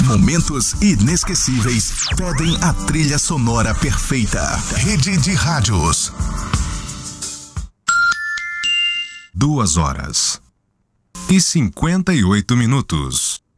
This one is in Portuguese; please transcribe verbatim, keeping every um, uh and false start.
Momentos inesquecíveis pedem a trilha sonora perfeita. Rede de Rádios. Duas horas e cinquenta e oito minutos.